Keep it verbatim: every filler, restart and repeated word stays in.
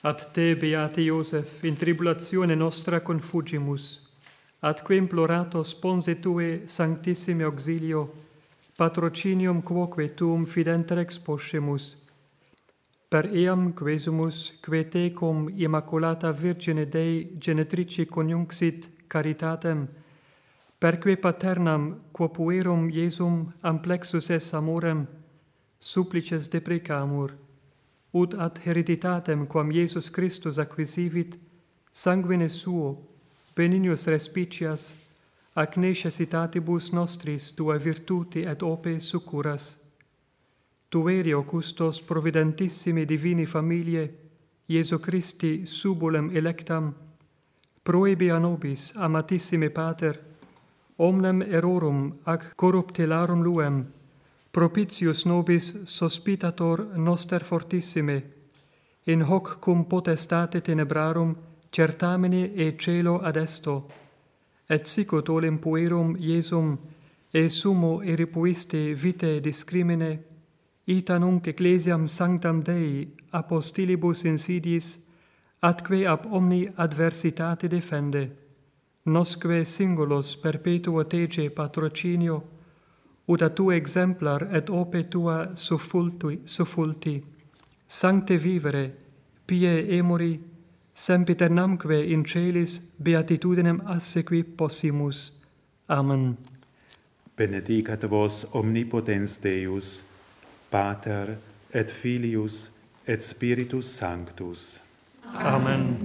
Ad te, beate Iosef, in tribulatione nostra confugimus, atque implorato sponse tue sanctissime auxilio, patrocinium quoque tuum fidenter exposcemus, per eam quesumus, que te cum Immaculata Virgine Dei genetrici coniunxit caritatem, perque paternam quo puerum Iesum amplexus es amorem, supplices deprecamur, ut ad hereditatem quam Iesus Christus acquisivit, sanguine suo, benignos respicias, ac necessitatibus nostris tua virtute et ope succuras. Tuerio custos providentissimi divini familie, Iesu Christi subulem electam, proebia nobis, amatissime Pater, omnem errorum ac corruptelarum luem, propitius nobis sospitator noster fortissime, in hoc cum potestate tenebrarum certamine e celo adesto, et sicut olem puerum Iesum e sumo eripuiste vitae discrimine, ita nunc ecclesiam sanctam Dei apostilibus insidiis, atque ab omni adversitate defende, nosque singulos perpetuo tege patrocinio, ut a tu exemplar et ope tua suffulti, suffulti, sancte vivere, pie emori, sempiternamque in celis beatitudinem assequi possimus. Amen. Benedicat vos omnipotens Deus, Pater et Filius et Spiritus Sanctus. Amen.